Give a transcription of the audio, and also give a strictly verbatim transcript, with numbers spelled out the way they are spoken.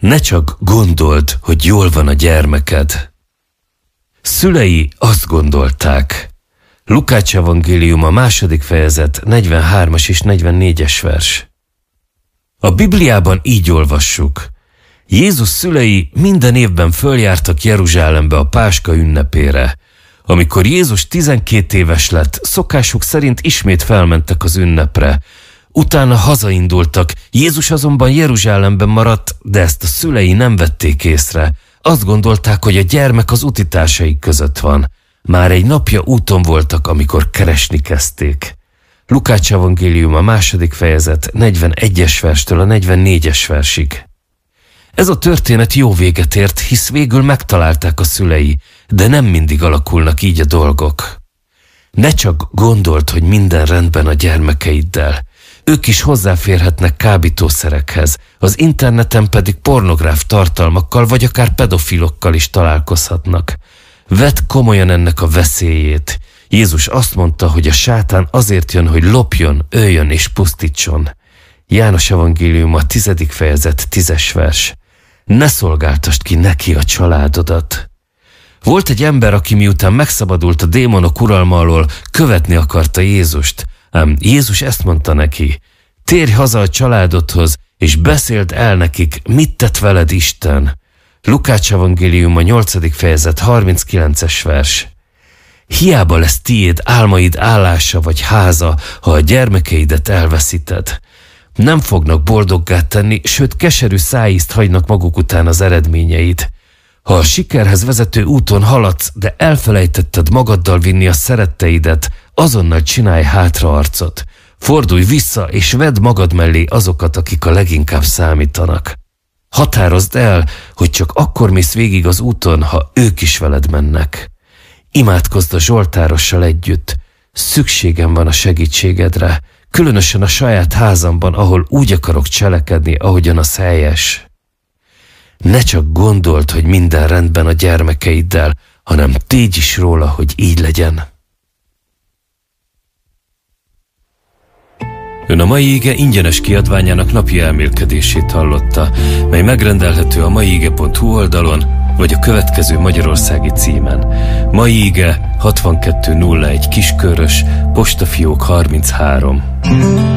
Ne csak gondold, hogy jól van a gyermeked. Szülei azt gondolták. Lukács evangélium a második fejezet negyvenhármas és negyvennégyes vers. A Bibliában így olvassuk. Jézus szülei minden évben följártak Jeruzsálembe a Páska ünnepére. Amikor Jézus tizenkét éves lett, szokásuk szerint ismét felmentek az ünnepre. Utána hazaindultak, Jézus azonban Jeruzsálemben maradt, de ezt a szülei nem vették észre. Azt gondolták, hogy a gyermek az utitársaik között van. Már egy napja úton voltak, amikor keresni kezdték. Lukács evangélium a második fejezet negyvenegyes verstől a negyvennégyes versig. Ez a történet jó véget ért, hisz végül megtalálták a szülei, de nem mindig alakulnak így a dolgok. Ne csak gondold, hogy minden rendben a gyermekeiddel. Ők is hozzáférhetnek kábítószerekhez, az interneten pedig pornográf tartalmakkal vagy akár pedofilokkal is találkozhatnak. Vedd komolyan ennek a veszélyét. Jézus azt mondta, hogy a sátán azért jön, hogy lopjon, öljön és pusztítson. János evangélium a tizedik fejezet tízes vers. Ne szolgáltasd ki neki a családodat. Volt egy ember, aki miután megszabadult a démonok uralma alól, követni akarta Jézust. Ám Jézus ezt mondta neki, térj haza a családodhoz, és beszéld el nekik, mit tett veled Isten. Lukács evangélium a nyolcadik fejezet harminckilences vers. Hiába lesz tiéd álmaid állása vagy háza, ha a gyermekeidet elveszíted. Nem fognak boldoggá tenni, sőt keserű szájízt hagynak maguk után az eredményeid. Ha a sikerhez vezető úton haladsz, de elfelejtetted magaddal vinni a szeretteidet, azonnal csinálj hátraarcot. Fordulj vissza és vedd magad mellé azokat, akik a leginkább számítanak. Határozd el, hogy csak akkor mész végig az úton, ha ők is veled mennek. Imádkozz a zsoltárossal együtt. Szükségem van a segítségedre, különösen a saját házamban, ahol úgy akarok cselekedni, ahogyan az helyes. Ne csak gondold, hogy minden rendben a gyermekeiddel, hanem tégy is róla, hogy így legyen. Ön a Mai Ige ingyenes kiadványának napi elmélkedését hallotta, mely megrendelhető a maiige pont hu oldalon, vagy a következő magyarországi címen. Mai Ige hatvankettő nulla egy Kiskörös, postafiók harminchárom.